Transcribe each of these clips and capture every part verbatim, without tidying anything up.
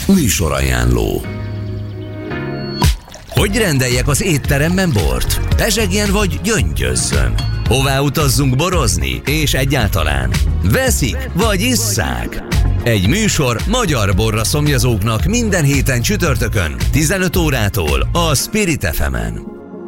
Műsorajánló. Hogy rendeljek az étteremben bort? Pezsegjen vagy gyöngyözzön? Hová utazzunk borozni? És egyáltalán veszik vagy isszák? Egy műsor magyar borra szomjazóknak minden héten csütörtökön tizenöt órától a Spirit ef emen.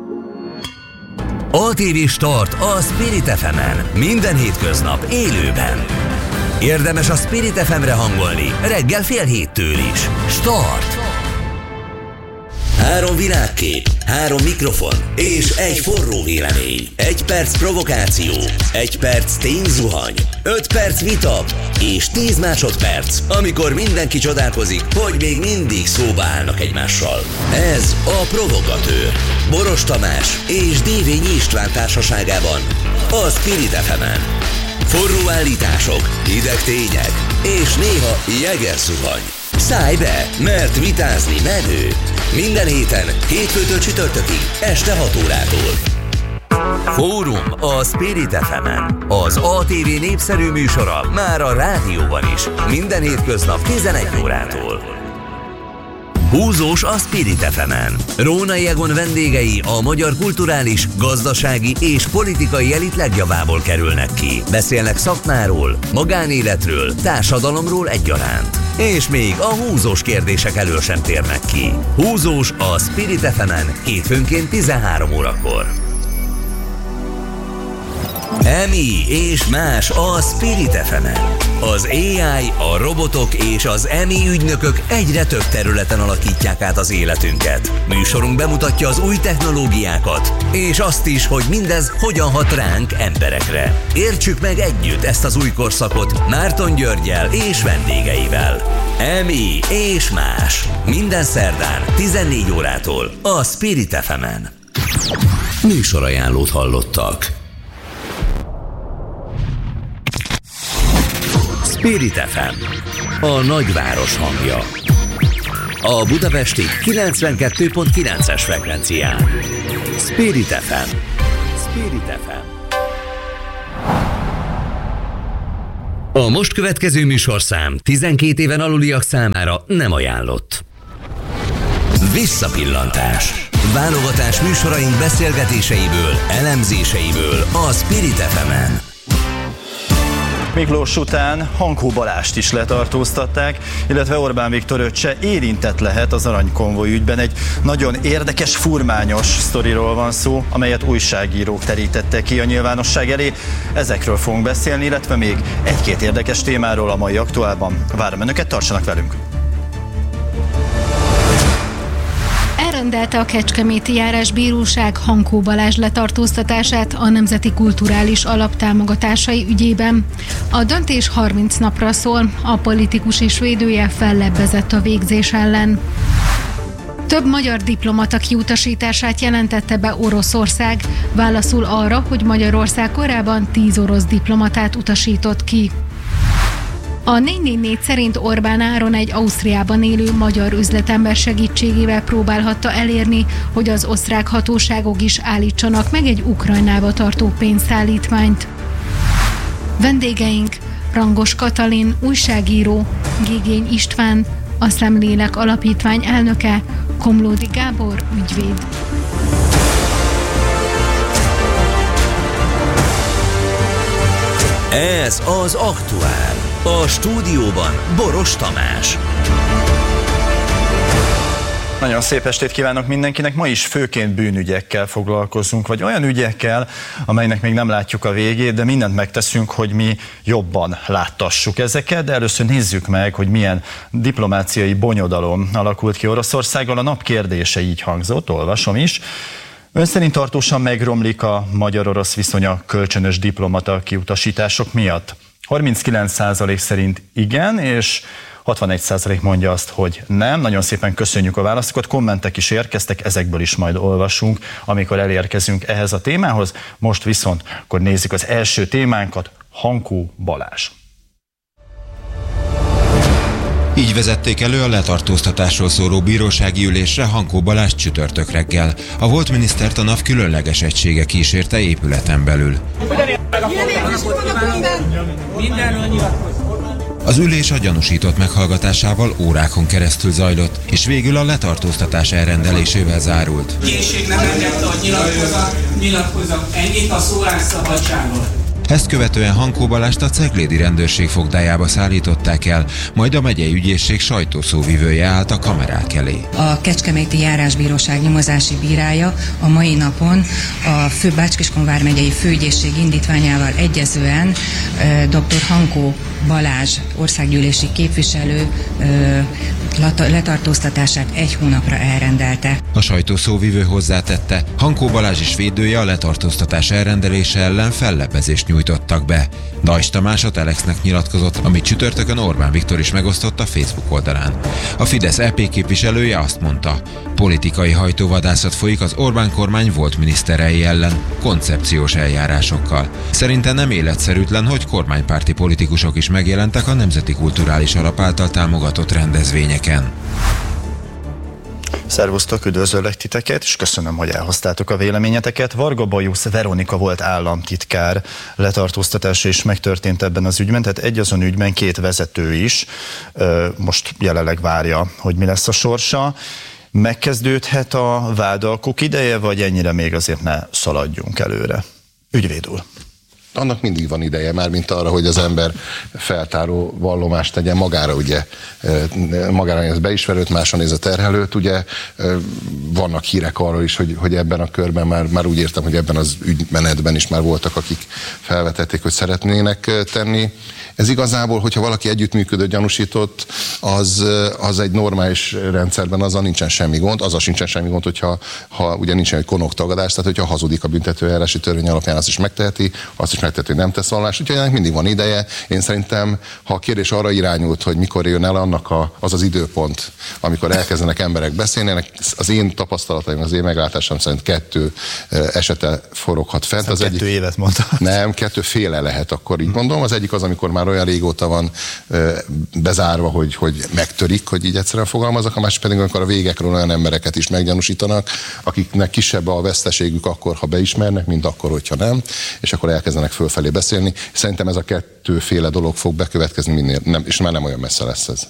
á té vé Start a Spirit ef emen minden hétköznap élőben. Érdemes a Spirit ef emre hangolni reggel fél héttől is. Start! Három világkép, három mikrofon és egy forró vélemény. Egy perc provokáció, egy perc tényzuhany, öt perc vita és tíz másodperc, amikor mindenki csodálkozik, hogy még mindig szóba állnak egymással. Ez a Provokatőr. Boros Tamás és Dévényi István társaságában a Spirit ef emen. Forró állítások, hideg tények és néha jegerzuhany. Szállj be, mert vitázni menő. Minden héten, hétfőtől csütörtökig, este hat órától. Fórum a Spirit ef emen. Az á té vé népszerű műsora már a rádióban is. Minden hétköznap tizenegy órától. Húzós a Spirit ef emen. Rónai Egon vendégei a magyar kulturális, gazdasági és politikai elit legjavából kerülnek ki. Beszélnek szakmáról, magánéletről, társadalomról egyaránt. És még a húzós kérdések elől sem térnek ki. Húzós a Spirit ef emen hétfőnként tizenhárom órakor. Emi és más a Spirit ef emen. Az á i, a robotok és az Emi ügynökök egyre több területen alakítják át az életünket. Műsorunk bemutatja az új technológiákat, és azt is, hogy mindez hogyan hat ránk emberekre. Értsük meg együtt ezt az új korszakot Márton Györggyel és vendégeivel. Emi és más. Minden szerdán tizennégy órától a Spirit ef emen. Műsorajánlót hallottak. Spirit ef em, a nagyváros hangja. A budapesti kilencvenkettő pont kilences frekvencián. Spirit ef em. Spirit ef em. A most következő műsorszám tizenkét éven aluliak számára nem ajánlott. Visszapillantás. Válogatás műsoraink beszélgetéseiből, elemzéseiből a Spirit ef emen. Miklós után Hankó Balást is letartóztatták, illetve Orbán Viktor öccse érintett lehet az aranykonvoj ügyben. Egy nagyon érdekes, furmányos sztoriról van szó, amelyet újságírók terítettek ki a nyilvánosság elé. Ezekről fogunk beszélni, illetve még egy-két érdekes témáról a mai aktuálban. Várom önöket, tartsanak velünk! Elrendelte a Kecskeméti Járásbíróság Hankó Balázs letartóztatását a Nemzeti Kulturális Alap támogatásai ügyében. A döntés harminc napra szól, a politikus és védője fellebbezett a végzés ellen. Több magyar diplomata kiutasítását jelentette be Oroszország, válaszul arra, hogy Magyarország korábban tíz orosz diplomatát utasított ki. A négy négy négy szerint Orbán Áron egy Ausztriában élő magyar üzletember segítségével próbálhatta elérni, hogy az osztrák hatóságok is állítsanak meg egy Ukrajnába tartó pénzszállítmányt. Vendégeink Rangos Katalin, újságíró, Gégény István, a Szemlélek Alapítvány elnöke, Komlódi Gábor, ügyvéd. Ez az aktuál. A stúdióban Boros Tamás. Nagyon szép estét kívánok mindenkinek. Ma is főként bűnügyekkel foglalkozunk, vagy olyan ügyekkel, amelynek még nem látjuk a végét, de mindent megteszünk, hogy mi jobban láttassuk ezeket. De először nézzük meg, hogy milyen diplomáciai bonyodalom alakult ki Oroszországgal. A nap kérdése így hangzott, olvasom is. Ön szerint tartósan megromlik a magyar-orosz viszony a kölcsönös diplomata kiutasítások miatt? harminckilenc százalék szerint igen, és hatvanegy százalék mondja azt, hogy nem. Nagyon szépen köszönjük a válaszokat, kommentek is érkeztek, ezekből is majd olvasunk, amikor elérkezünk ehhez a témához. Most viszont akkor nézzük az első témánkat, Hankó Balázs. Így vezették elő a letartóztatásról szóló bírósági ülésre Hankó Balázs csütörtök reggel. A volt minisztert a NAV különleges egysége kísérte épületen belül. Az ülés a gyanúsított meghallgatásával órákon keresztül zajlott, és végül a letartóztatás elrendelésével zárult. Készség nem engedte, hogy nyilatkozzak, nyilatkozzak ennyit a szólásszabadságról. Ezt követően Hankó Balást a ceglédi rendőrség fogdájába szállították el, majd a megyei ügyészség sajtószóvivője állt a kamerák elé. A Kecskeméti Járásbíróság nyomozási bírája a mai napon a fő Bács-Kiskun vármegyei főügyészség indítványával egyezően dr. Hankó Balázs országgyűlési képviselő letartóztatását egy hónapra elrendelte. A sajtószóvivő hozzátette, Hankó Balázs is védője a letartóztatás elrendelése ellen fellebbezést nyújtottak be. Dajs Tamás a Telexnek nyilatkozott, amit csütörtökön Orbán Viktor is megosztott a Facebook oldalán. A Fidesz é pé képviselője azt mondta, politikai hajtóvadászat folyik az Orbán kormány volt miniszterei ellen, koncepciós eljárásokkal. Szerinte nem életszerűtlen, hogy kormánypárti politikusok is megjelentek a Nemzeti Kulturális Alap által támogatott rendezvényeken. Szervusztok, üdvözöllek titeket, és köszönöm, hogy elhoztátok a véleményeteket. Varga Bajusz Veronika volt államtitkár letartóztatása is megtörtént ebben az ügyben, tehát egy azon ügyben két vezető is most jelenleg várja, hogy mi lesz a sorsa. Megkezdődhet a vádalkuk ideje, vagy ennyire még azért ne szaladjunk előre? Ügyvéd úr. Annak mindig van ideje, már mint arra, hogy az ember feltáró vallomást tegyen magára, ugye, magára néz beismerőt, másra néz a terhelőt, ugye, vannak hírek arról is, hogy, hogy ebben a körben már, már úgy értem, hogy ebben az ügymenetben is már voltak, akik felvetették, hogy szeretnének tenni. Ez igazából, hogyha valaki együttműködő gyanúsított, az, az egy normális rendszerben azzal nincsen semmi gond, azzal sincsen semmi gond, hogyha ha ugye nincsen egy konoktagadás, tehát hogyha hazudik a büntetőeljárási törvény alapján, azt is megteheti, azt is megteheti, hogy nem tesz vallást, úgyhogy ennek mindig van ideje. Én szerintem, ha a kérdés arra irányult, hogy mikor jön el annak a, az az időpont, amikor elkezdenek emberek beszélni, az én tapasztalataim, az én meglátásom szerint kettő esete foroghat fent. Az kettő egyik, évet mondta. Nem, kettőféle lehet, akkor így mondom. Az egyik az, amikor már olyan régóta van ö, bezárva, hogy, hogy megtörik, hogy így egyszerűen fogalmazok, a másik pedig, amikor a végekről olyan embereket is meggyanúsítanak, akiknek kisebb a veszteségük akkor, ha beismernek, mint akkor, hogyha nem, és akkor elkezdenek fölfelé beszélni. Szerintem ez a kettőféle dolog fog bekövetkezni minél, nem, és már nem olyan messze lesz ez.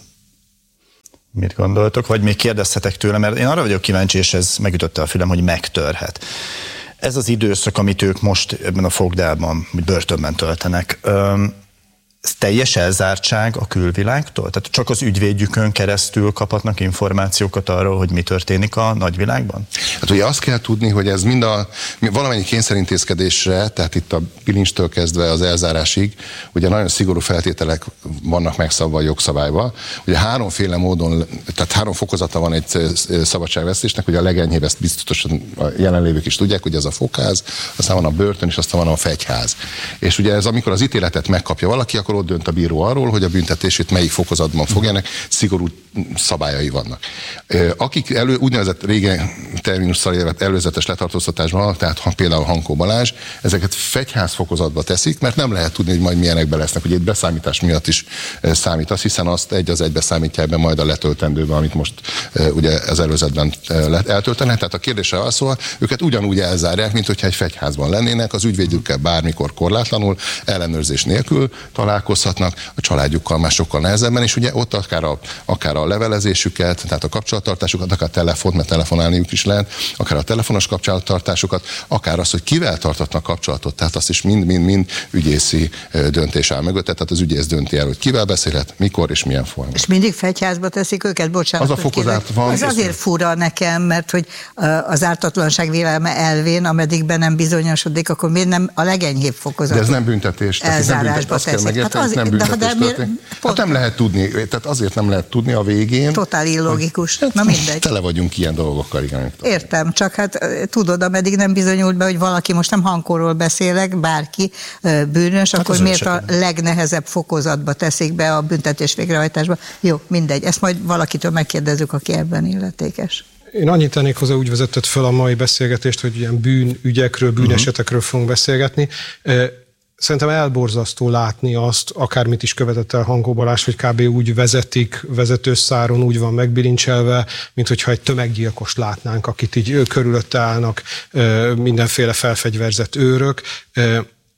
Mit gondoltok? Vagy még kérdezhetek tőle, mert én arra vagyok kíváncsi, és ez megütötte a fülem, hogy megtörhet. Ez az időszak, amit ők most ebben a fogdában, vagy börtönben töltenek, öm, ez teljes elzártság a külvilágtól? Tehát csak az ügyvédjükön keresztül kaphatnak információkat arról, hogy mi történik a nagyvilágban? Hát ugye azt kell tudni, hogy ez mind a valamennyi kényszerintézkedésre, tehát itt a bilincstől kezdve az elzárásig, ugye nagyon szigorú feltételek vannak megszabva a jogszabályba. Ugye háromféle módon, tehát három fokozata van egy szabadságvesztésnek, ugye a legenyhébb, ezt biztosan a jelenlévők is tudják, hogy ez a fogház, aztán van a börtön, és aztán van a fegyház. És ugye ez, amikor az ítéletet megkapja valaki, akkor ott dönt a bíró arról, hogy a büntetését melyik fokozatban fogjanak, szigorú szabályai vannak. Akik elő, úgynevezett régen terminusszal évet előzetes letartóztatásban vannak, tehát ha például Hankó Balázs, ezeket fegyház fokozatba teszik, mert nem lehet tudni, hogy majd milyenekbe lesznek, hogy egy beszámítás miatt is számítasz, hiszen azt egy az egybe számítja ebben majd a letöltendőben, amit most ugye az előzetben eltöltenek. Tehát a kérdésre az szól, őket ugyanúgy elzárják, mint hogyha egy fegyházban lennének, az ügyvédjükkel bármikor korlátlanul, ellenőrzés nélkül találkozhatnak, a családjukkal már sokkal nehezebben, és ugye ott akár a, akár a levelezésüket, tehát a kapcsolattartásukat, akár a telefont, mert telefonálniuk is lehet, akár a telefonos kapcsolattartásukat, akár az, hogy kivel tartatnak kapcsolatot, tehát azt is mind-mind-mind ügyészi döntés áll mögött, tehát az ügyész dönti el, hogy kivel beszélhet, mikor és milyen formában. És mindig fegyházba teszik őket, bocsánat. Az a fokozat van. Az azért fura nekem, mert hogy az ártatlanság vélelme elvén, ameddig be nem bizonyosodik, akkor miért nem a legenyhébb fokozat? De ez nem büntetés. Elzárásba teszik. Hát az, nem büntetés de, de történik. Hát nem lehet tudni, tehát azért nem lehet tudni a végén. Totál illogikus. Hogy, na mindegy. Tele vagyunk ilyen dolgokkal, igen. Értem, csak hát tudod, ameddig nem bizonyult be, hogy valaki, most nem Hankóról beszélek, bárki bűnös, hát akkor miért a legnehezebb fokozatba teszik be a büntetés végrehajtásba? Jó, mindegy. Ezt majd valakitől megkérdezzük, aki ebben illetékes. Én annyit tennék hozzá, úgy vezetett fel a mai beszélgetést, hogy ilyen bűnügyekről, bűnesetekről fogunk beszélgetni. Szerintem elborzasztó látni azt, akármit is követett el Hankó Balázs, hogy kb. Úgy vezetik, vezetőszáron úgy van megbilincselve, mint hogyha egy tömeggyilkost látnánk, akit így körülötte állnak mindenféle felfegyverzett őrök.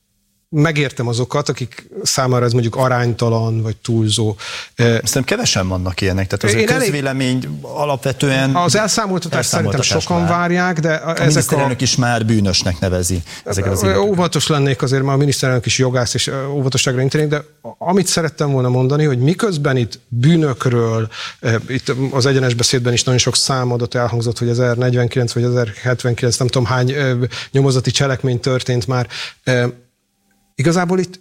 megértem azokat, akik számára ez mondjuk aránytalan, vagy túlzó. Szerintem kevesen vannak ilyenek, tehát az a közvélemény elég... alapvetően... Az elszámoltatást szerintem sokan vár. várják, de a ezek miniszterelnök a... is már bűnösnek nevezi ezeket az illetőket. Óvatos lennék azért, mert a miniszterelnök is jogász, és óvatosságra intenék, de amit szerettem volna mondani, hogy miközben itt bűnökről, itt az egyenes beszédben is nagyon sok számadat elhangzott, hogy ezernegyvenkilenc vagy ezerhetvenkilenc, nem tudom hány nyomozati cselekmény történt már. Igazából itt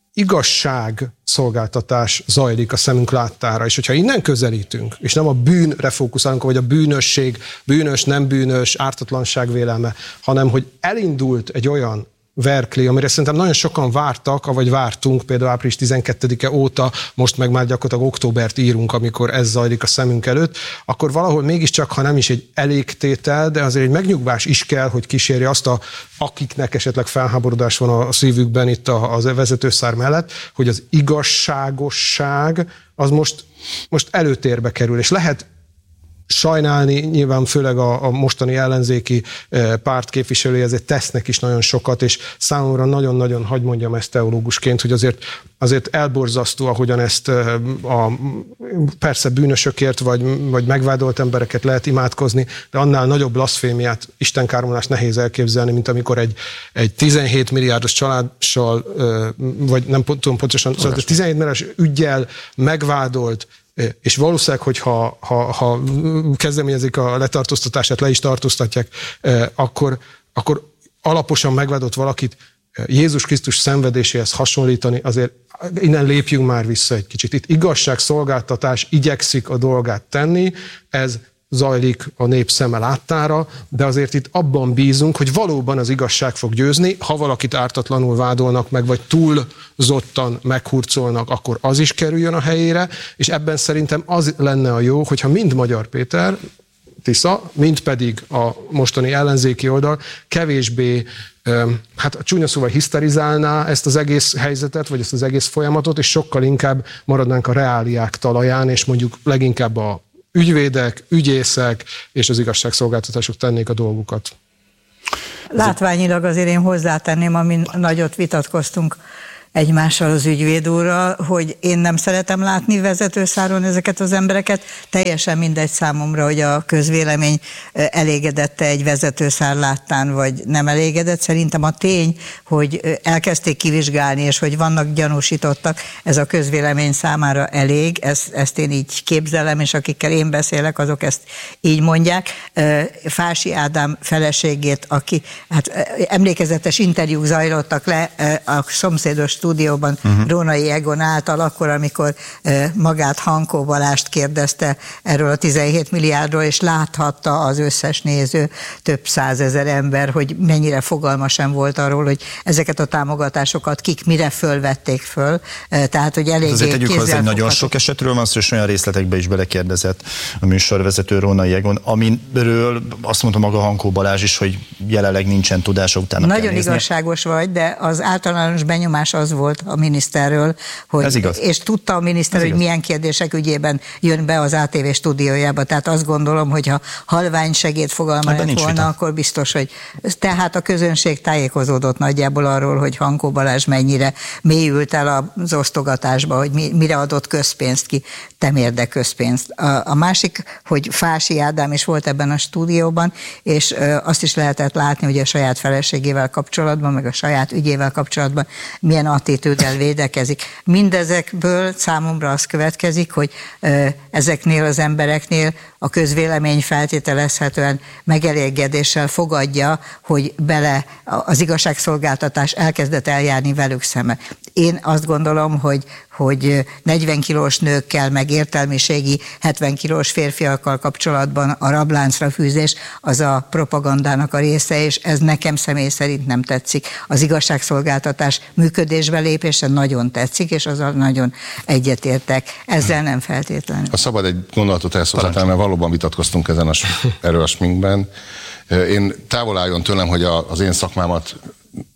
igazságszolgáltatás zajlik a szemünk láttára, és hogyha innen közelítünk, és nem a bűnre fókuszálunk, vagy a bűnösség, bűnös, nem bűnös, ártatlanság vélelme, hanem hogy elindult egy olyan Verkli, amire szerintem nagyon sokan vártak, vagy vártunk, például április tizenkettedike óta, most meg már gyakorlatilag októbert írunk, amikor ez zajlik a szemünk előtt, akkor valahol mégiscsak, ha nem is egy elégtétel, de azért egy megnyugvás is kell, hogy kísérje azt, a, akiknek esetleg felháborodás van a szívükben itt a, az vezetőszár mellett, hogy az igazságosság az most, most előtérbe kerül, és lehet sajnálni, nyilván főleg a, a mostani ellenzéki párt képviselői ezért tesznek is nagyon sokat, és számomra nagyon-nagyon, hadd mondjam ezt teológusként, hogy azért, azért elborzasztó, ahogyan ezt a, persze bűnösökért, vagy, vagy megvádolt embereket lehet imádkozni, de annál nagyobb blaszfémiát, istenkáromlást nehéz elképzelni, mint amikor egy, egy tizenhét milliárdos csalással, vagy nem tudom pontosan, szóval tizenhét milliárdos üggyel megvádolt, és valószínűleg, hogyha ha, ha kezdeményezik a letartóztatását, le is tartóztatják, akkor, akkor alaposan megvádolt valakit Jézus Krisztus szenvedéséhez hasonlítani, azért innen lépjünk már vissza egy kicsit. Itt igazságszolgáltatás igyekszik a dolgát tenni, ez zajlik a nép szeme láttára, de azért itt abban bízunk, hogy valóban az igazság fog győzni, ha valakit ártatlanul vádolnak meg, vagy túlzottan meghurcolnak, akkor az is kerüljön a helyére, és ebben szerintem az lenne a jó, hogyha mind Magyar Péter, Tisza, mind pedig a mostani ellenzéki oldal kevésbé, hát a csúnya szóval hiszterizálná ezt az egész helyzetet, vagy ezt az egész folyamatot, és sokkal inkább maradnánk a reáliák talaján, és mondjuk leginkább a ügyvédek, ügyészek és az igazságszolgáltatások tennék a dolgukat. Látványilag azért én hozzátenném, amin nagyot vitatkoztunk egymással az ügyvéd úrral, hogy én nem szeretem látni vezetőszáron ezeket az embereket. Teljesen mindegy számomra, hogy a közvélemény elégedette egy vezetőszár láttán, vagy nem elégedett. Szerintem a tény, hogy elkezdték kivizsgálni, és hogy vannak gyanúsítottak, ez a közvélemény számára elég. Ezt, ezt én így képzelem, és akikkel én beszélek, azok ezt így mondják. Fási Ádám feleségét, aki, hát emlékezetes interjúk zajlottak le a szomszédos stúdióban uh-huh. Rónai Egon által, akkor, amikor uh, magát Hankó Balást kérdezte erről a tizenhét milliárdról, és láthatta az összes néző, több százezer ember, hogy mennyire fogalma sem volt arról, hogy ezeket a támogatásokat kik mire fölvették föl. Uh, tehát, hogy eléggé azért tegyük hozzá, hogy nagyon sok esetről van szó, és olyan részletekbe is belekérdezett a műsorvezető Rónai Egon, amiről azt mondta maga Hankó Balázs is, hogy jelenleg nincsen tudása, utána nagyon igazságos vagy, de az általános benyomás az volt a miniszterről, hogy, és tudta a miniszter, ez hogy igaz. Milyen kérdések ügyében jön be az á té vé stúdiójába. Tehát azt gondolom, hogy ha halvány segéd fogalma lett volna, vita. Akkor biztos, hogy tehát a közönség tájékozódott nagyjából arról, hogy Hankó Balázs mennyire mélyült el az osztogatásba, hogy mi, mire adott közpénzt ki, temérde közpénzt. A, a másik, hogy Fási Ádám is volt ebben a stúdióban, és azt is lehetett látni, hogy a saját feleségével kapcsolatban, meg a saját ügyével kapcsolatban milyen attitűddel védekezik. Mindezekből számomra az következik, hogy ezeknél az embereknél a közvélemény feltételezhetően megelégedéssel fogadja, hogy bele az igazságszolgáltatás elkezdett eljárni velük szembe. Én azt gondolom, hogy, hogy negyven kilós nőkkel, meg értelmiségi hetven kilós férfiakkal kapcsolatban a rabláncra fűzés az a propagandának a része, és ez nekem személy szerint nem tetszik. Az igazságszolgáltatás működésbe lépése nagyon tetszik, és azzal nagyon egyetértek. Ezzel nem feltétlenül. Ha szabad egy gondolatot elszólítani, mert valóban vitatkoztunk ezen a, erről a sminkben. Én távol álljon tőlem, hogy a, az én szakmámat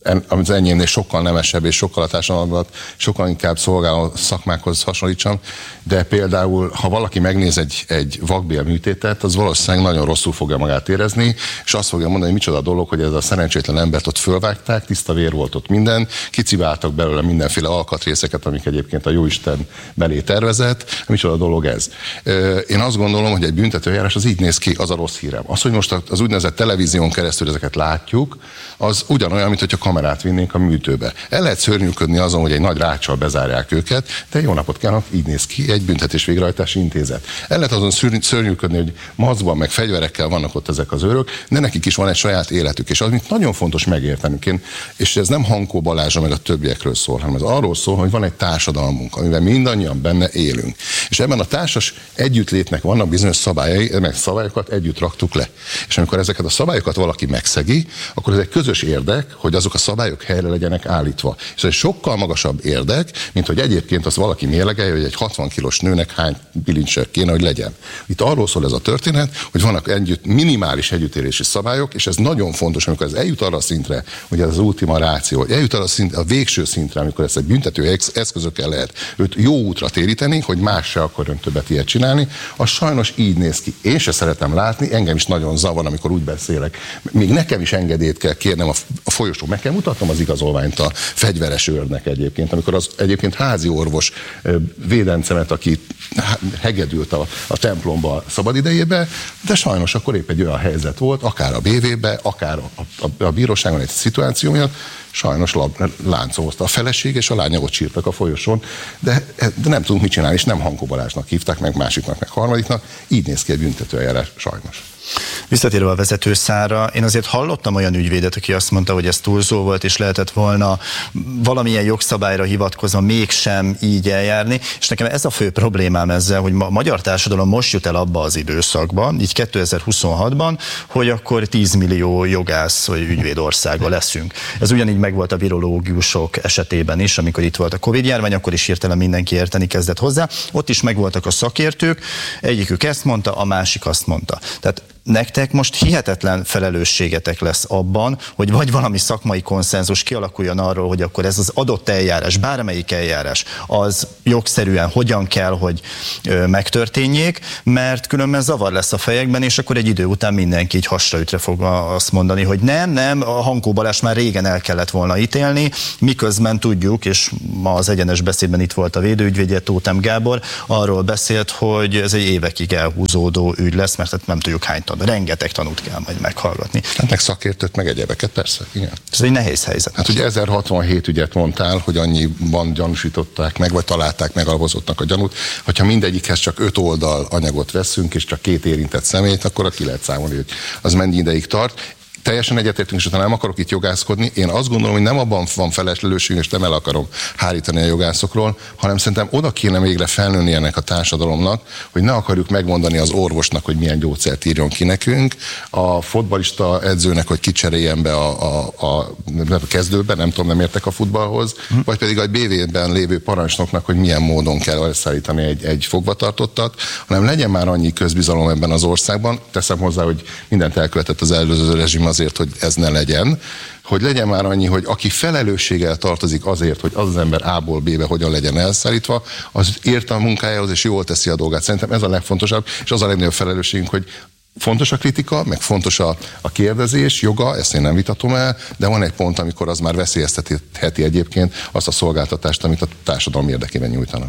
az enyémnél sokkal nemesebb és sokkal a társadalmat, sokkal inkább szolgáló szakmákhoz hasonlítsam, de például, ha valaki megnéz egy, egy vakbél műtétet, az valószínűleg nagyon rosszul fogja magát érezni, és azt fogja mondani, hogy micsoda dolog, hogy ez a szerencsétlen embert ott fölvágták, tiszta vér volt ott minden, kicibáltak belőle mindenféle alkatrészeket, amik egyébként a Jóisten belé tervezett, micsoda dolog ez. Én azt gondolom, hogy egy büntetőeljárás az így néz ki, az a rossz hírem. Az, hogy most az úgynevezett televízión keresztül ezeket látjuk, az ugyanolyan, mint hogyha kamerát vinnénk a műtőbe. El lehet szörnyűködni azon, hogy egy nagy ráccsal bezárják őket, de jó napot kívánok, így néz ki egy büntetés végrehajtási intézet. El lehet azon szörnyűködni, hogy macban meg fegyverekkel vannak ott ezek az őrök, de nekik is van egy saját életük. És az, amit nagyon fontos megértenünk, én, és ez nem Hankó Balázsra meg a többiekről szól, hanem ez arról szól, hogy van egy társadalmunk, amiben mindannyian benne élünk. És ebben a társas együttlétnek vannak bizonyos szabályai, meg szabályokat együtt raktuk le. És amikor ezeket a szabályokat valaki megszegi, akkor ez egy közös érdek, hogy azok a szabályok helyre legyenek állítva. És ez egy sokkal magasabb érdek, mint hogy egyébként az valaki mérlegelje, hogy egy hatvan kilós nőnek hány bilincsek kéne, hogy legyen. Itt arról szól ez a történet, hogy vannak együtt minimális együttélési szabályok, és ez nagyon fontos, amikor ez eljut arra a szintre, hogy ez az ultima ráció, hogy eljut arra a, szint, a végső szintre, amikor ezt egy büntető eszközökkel lehet őt jó útra téríteni, hogy más se akarjon többet ilyet csinálni, az sajnos így néz ki. Én se szeretem látni, engem is nagyon zavar, amikor úgy beszélek. Még nekem is engedélyt kell kérnem a folyosó, meg kell mutatnom az igazolványt a fegyveres őrnek egyébként, amikor az egyébként házi orvos védencemet, aki hegedült a, a templomba szabadidejébe, de sajnos akkor épp egy olyan helyzet volt, akár a bé vé-be, akár a, a, a bíróságon egy szituáció miatt, sajnos láncolta a feleség, és a lányogot sírtak a folyosón, de, de nem tudunk mit csinálni, és nem Hankó Balázsnak hívták, meg másiknak, meg harmadiknak, így néz ki egy büntetőeljárás, sajnos. Visszatérve a vezetőszára, én azért hallottam olyan ügyvédet, aki azt mondta, hogy ez túlzó volt, és lehetett volna valamilyen jogszabályra hivatkozva mégsem így eljárni, és nekem ez a fő problémám ezzel, hogy a magyar társadalom most jut el abba az időszakban, így kétezer-huszonhatban, hogy akkor tíz millió jogász vagy ügyvéd országa leszünk. Ez ugyanígy megvolt a virológusok esetében is, amikor itt volt a Covid-járvány, akkor is hirtelen mindenki érteni kezdett hozzá. Ott is megvoltak a szakértők, egyikük ezt mondta, a másik azt mondta. Tehát nektek most hihetetlen felelősségetek lesz abban, hogy vagy valami szakmai konszenzus kialakuljon arról, hogy akkor ez az adott eljárás, bármelyik eljárás, az jogszerűen hogyan kell, hogy ö, megtörténjék, mert különben zavar lesz a fejekben, és akkor egy idő után mindenki így hasraütre fog azt mondani, hogy nem, nem, a Hankó Balázs már régen el kellett volna ítélni, miközben tudjuk, és ma az Egyenes Beszédben itt volt a védőügyvédje, Tóth Gábor, arról beszélt, hogy ez egy évekig elhúzódó ügy lesz, mert hát nem tudjuk hány tan, rengeteg tanút kell majd meghallgatni. Hát meg szakértőt, meg egyebeket, persze, igen. Ez egy nehéz helyzet. Hát ugye ezerhatvanhét ügyet mondtál, hogy annyiban gyanúsították meg, vagy találták meg alapozottnak a gyanút. Hogyha mindegyikhez csak öt oldal anyagot veszünk, és csak két érintett személyt, akkor ki lehet számolni, hogy az mennyi ideig tart. Teljesen egyetértünk, és utána nem akarok itt jogászkodni. Én azt gondolom, hogy nem abban van felelősség, és nem el akarom hárítani a jogászokról, hanem szerintem oda kéne végre felnőni ennek a társadalomnak, hogy ne akarjuk megmondani az orvosnak, hogy milyen gyógyszert írjon ki nekünk, a fotbalista edzőnek, hogy kicseréljen be a, a, a, a kezdőbe, nem tudom, nem értek a futballhoz, hm. vagy pedig a bé vé-ben lévő parancsnoknak, hogy milyen módon kell elszállítani egy, egy fogvatartottat, hanem legyen már annyi közbizalom ebben az országban. Teszem hozzá, hogy mindent elkövetett az előző rezsim azért, hogy ez ne legyen, hogy legyen már annyi, hogy aki felelősséggel tartozik azért, hogy az az ember A-ból B-be hogyan legyen elszállítva, az ért a munkájához és jól teszi a dolgát. Szerintem ez a legfontosabb, és az a legnagyobb felelősségünk, hogy fontos a kritika, meg fontos a, a kérdezés, joga, ezt én nem vitatom el, de van egy pont, amikor az már veszélyeztetheti egyébként azt a szolgáltatást, amit a társadalom érdekében nyújtanak.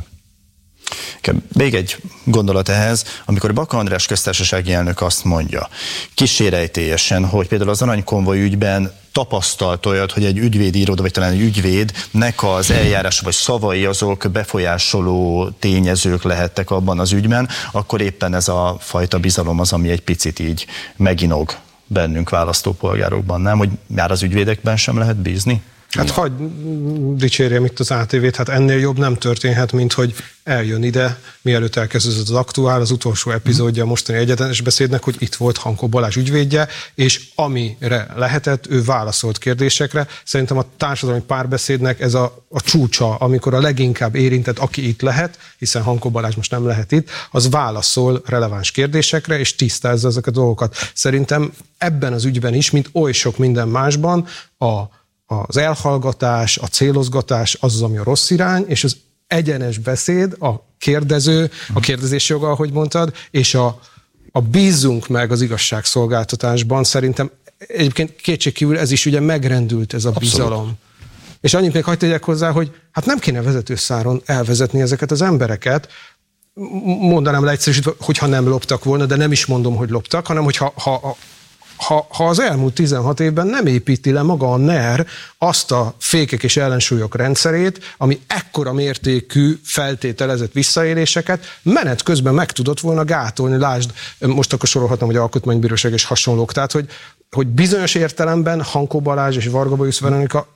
Még egy gondolat ehhez, amikor Baka András köztársasági elnök azt mondja, kísérejtélyesen, hogy például az aranykonvoj ügyben tapasztalt olyat, hogy egy ügyvédi iroda, vagy talán egy ügyvédnek az eljárás vagy szavai azok befolyásoló tényezők lehettek abban az ügyben, akkor éppen ez a fajta bizalom az, ami egy picit így meginog bennünk választópolgárokban, nem? Hogy már az ügyvédekben sem lehet bízni? Hát hagyd dicsérjem itt az á té vét, hát ennél jobb nem történhet, mint hogy eljön ide, mielőtt elkezdődött az aktuál, az utolsó epizódja a mostani Egyenes Beszédnek, hogy itt volt Hankó Balázs ügyvédje, és amire lehetett, ő válaszolt kérdésekre. Szerintem a társadalmi párbeszédnek ez a, a csúcsa, amikor a leginkább érintett, aki itt lehet, hiszen Hankó Balázs most nem lehet itt, az válaszol releváns kérdésekre, és tisztázza ezeket a dolgokat. Szerintem ebben az ügyben is, mint oly sok minden másban, a az elhallgatás, a célozgatás az, ami a rossz irány, és az egyenes beszéd, a kérdező, a kérdezés joga, ahogy mondtad, és a, a bízzunk meg az igazságszolgáltatásban, szerintem egyébként kétségkívül ez is ugye megrendült, ez a bizalom. Abszolút. És annyit még hagyd tegyek hozzá, hogy hát nem kéne vezetőszáron elvezetni ezeket az embereket, mondanám leegyszerűsítve, hogyha nem loptak volna, de nem is mondom, hogy loptak, hanem hogyha ha, ha, ha az elmúlt tizenhat évben nem építi le maga a NER azt a fékek és ellensúlyok rendszerét, ami ekkora mértékű feltételezett visszaéléseket menet közben meg tudott volna gátolni. Lásd, most akkor sorolhatnám, hogy Alkotmánybíróság és hasonlók. Tehát, hogy, hogy bizonyos értelemben Hankó Balázs és Varga Bajusz Veronika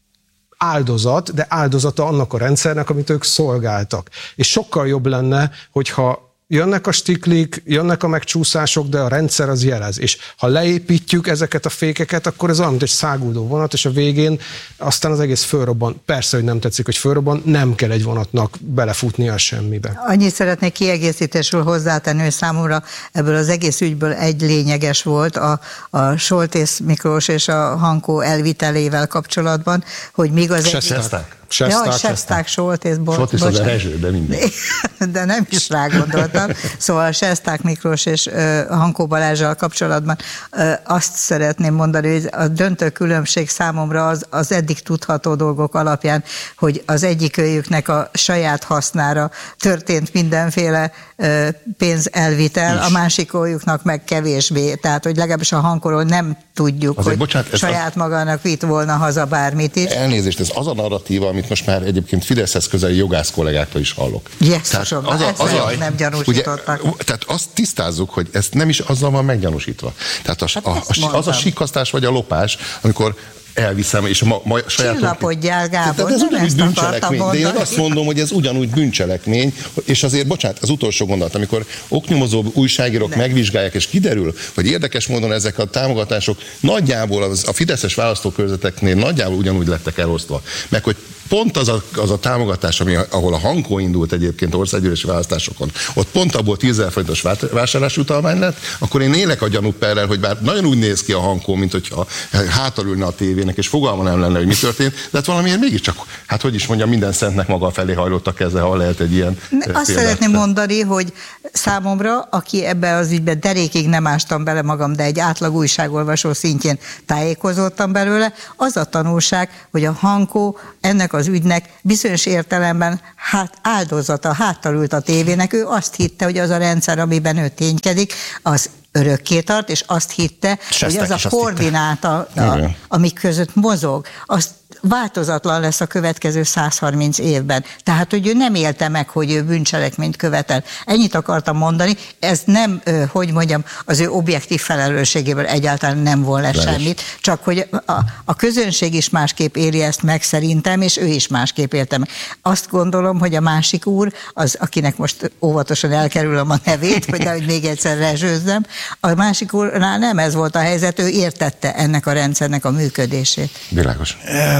áldozat, de áldozata annak a rendszernek, amit ők szolgáltak. És sokkal jobb lenne, hogyha jönnek a stiklik, jönnek a megcsúszások, de a rendszer az jelez. És ha leépítjük ezeket a fékeket, akkor ez olyan, mint egy száguldó vonat, és a végén aztán az egész fölrobban. Persze, hogy nem tetszik, hogy fölrobban, nem kell egy vonatnak belefutnia semmibe. Annyit szeretnék kiegészítésül hozzátenni, hogy számomra ebből az egész ügyből egy lényeges volt a, a Soltész Miklós és a Hankó elvitelével kapcsolatban, hogy míg az Seszták. Sesták, ja, Sesták, Soltész, bo- Soltész az a Rezső, de minden. De nem is rá gondoltam. Szóval Sesták Miklós és uh, Hankó Balázsral kapcsolatban uh, azt szeretném mondani, hogy a döntő különbség számomra az, az eddig tudható dolgok alapján, hogy az egyikőjüknek a saját hasznára történt mindenféle uh, pénzelvitel, is. A másikójuknak meg kevésbé. Tehát, hogy legalábbis a Hankóról nem tudjuk, azért, hogy bocsánat, saját az... magának vitt volna haza bármit is. Elnézést, ez az a narratíva, amit most már egyébként Fideszhez közeli jogász kollégáktól is hallok. Jesszusom, az a, az a, nem gyanúsítottak. Ugye, tehát azt tisztázzuk, hogy ez nem is azzal van meggyanúsítva. Tehát a, hát a, a, az a sikasztás vagy a lopás, amikor elviszem, és a ma, ma saját... Csillapodjál, Gábor, tehát ez ugyanúgy bűncselekmény. De én azt mondom, hogy ez ugyanúgy bűncselekmény, és azért, bocsánat, az utolsó gondolat, amikor oknyomozó újságírók nem. megvizsgálják, és kiderül, hogy érdekes módon ezek a támogatások nagyjából az, a fideszes választókörzeteknél nagyjából ugyanúgy lettek elosztva. Meg hogy pont az a, az a támogatás, ami, ahol a Hankó indult egyébként országgyűlési választásokon, ott pont abból tízezer forintos vásárlási utalmány lett, akkor én élek a gyanúperrel, hogy bár nagyon úgy néz ki a Hankó, mint hogyha hátal ülne a tévének, és fogalma nem lenne, hogy mi történt, de hát valamiért mégiscsak, hát hogy is mondjam, minden szentnek maga felé hajlottak ezzel, ha lehet egy ilyen... Azt szeretném mondani, hogy számomra, aki ebbe az ügybe derékig nem ástam bele magam, de egy átlag újságolvasó szintjén tájékozottam belőle, az a tanulság, hogy a Hankó ennek az ügynek bizonyos értelemben hát áldozata, háttal ült a tévének, ő azt hitte, hogy az a rendszer, amiben ő ténykedik, az örökké tart, és azt hitte, Sesták hogy az a koordináta, a, amik között mozog, az változatlan lesz a következő száz harminc évben. Tehát, hogy ő nem élte meg, hogy ő bűncselekményt követel. Ennyit akartam mondani, ez nem, hogy mondjam, az ő objektív felelősségéből egyáltalán nem von le semmit, csak hogy a, a közönség is másképp éli ezt meg szerintem, és ő is másképp élte meg. Azt gondolom, hogy a másik úr, az, akinek most óvatosan elkerülöm a nevét, hogy nehogy még egyszer rezsőzzem, a másik úrnál nem ez volt a helyzet, ő értette ennek a rendszernek a működését. Világos.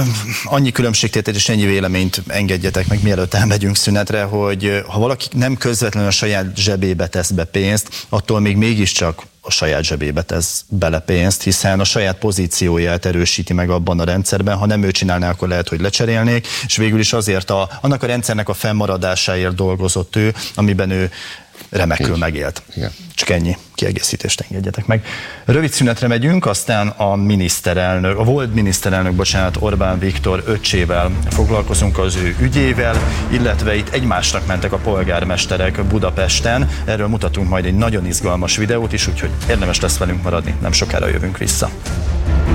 Annyi különbségtétel és ennyi véleményt engedjetek meg, mielőtt elmegyünk szünetre, hogy ha valaki nem közvetlenül a saját zsebébe tesz be pénzt, attól még mégiscsak a saját zsebébe tesz bele pénzt, hiszen a saját pozícióját erősíti meg abban a rendszerben, ha nem ő csinálná, akkor lehet, hogy lecserélnék, és végül is azért a, annak a rendszernek a fennmaradásáért dolgozott ő, amiben ő remekül megélt. Igen. Csak ennyi kiegészítést engedjetek meg. Rövid szünetre megyünk, aztán a miniszterelnök, a volt miniszterelnök, bocsánat, Orbán Viktor öccsével foglalkozunk, az ő ügyével, illetve itt egymásnak mentek a polgármesterek Budapesten. Erről mutatunk majd egy nagyon izgalmas videót is, úgyhogy érdemes lesz velünk maradni, nem sokára jövünk vissza.